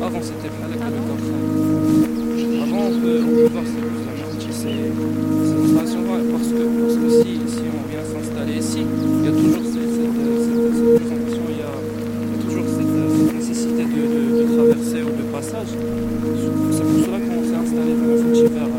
avant c'était بحال هكا le cas خالي. Avant on peut voir c'est plus amorti, c'est une relation parce que si on vient s'installer ici,